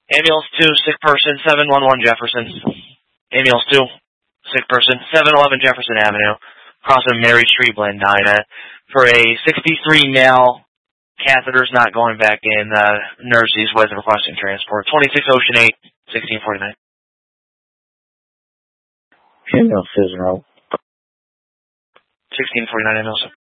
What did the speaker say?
Ambulance 2, sick person, 711 Jefferson. Ambulance 2, sick person, 711 Jefferson Avenue, crossing Mary Street, Blandina, for a 63 male. Catheters not going back in. Nurse is with requesting transport. 26 Ocean 8, 1649. Ambulance 2 is en route. 1649 ambulance.